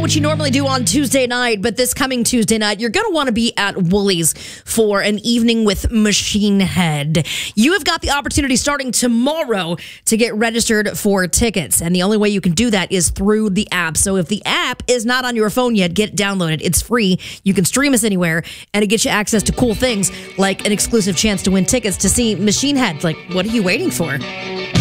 what you normally do on Tuesday night, but this coming Tuesday night, you're going to want to be at Woolies for an evening with Machine Head. You have got the opportunity starting tomorrow to get registered for tickets, and the only way you can do that is through the app. So if the app is not on your phone yet, get it downloaded. It's free. You can stream us anywhere, and it gets you access to cool things like an exclusive chance to win tickets to see Machine Head. Like, what are you waiting for?